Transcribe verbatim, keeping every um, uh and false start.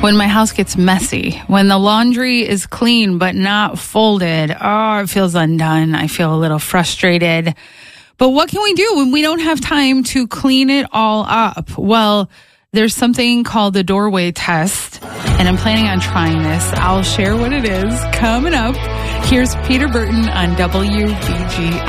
When my house gets messy, when the laundry is clean but not folded, oh, it feels undone. I feel a little frustrated. But what can we do when we don't have time to clean it all up? Well, there's something called the doorway test, and I'm planning on trying this. I'll share what it is coming up. Here's Peter Burton on W B G.